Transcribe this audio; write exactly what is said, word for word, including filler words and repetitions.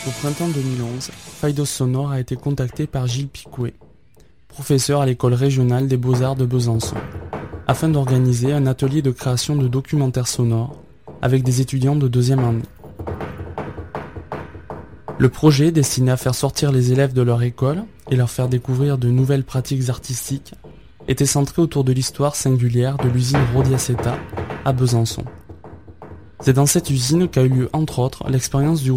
Au printemps deux mille onze, Phaïdos Sonore a été contacté par Gilles Picouet, professeur à l'école régionale des beaux-arts de Besançon, afin d'organiser un atelier de création de documentaires sonores avec des étudiants de deuxième année. Le projet, destiné à faire sortir les élèves de leur école et leur faire découvrir de nouvelles pratiques artistiques, était centré autour de l'histoire singulière de l'usine Rodiaceta à Besançon. C'est dans cette usine qu'a eu lieu, entre autres, l'expérience du